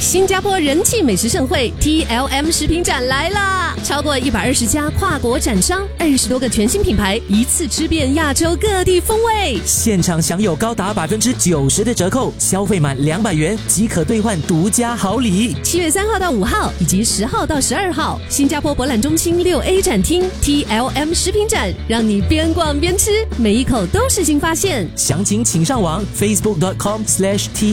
新加坡人气美食盛会 TLM 食品展来啦！超过120家跨国展商，20多个全新品牌，一次吃遍亚洲各地风味。 现场享有高达90%的折扣，消费满200元即可兑换独家好礼。 7月3号到5号以及10号到12号，新加坡博览中心6A 展厅 TLM 食品展，让你边逛边吃，每一口都是新发现。 详情请上网 facebook.com/T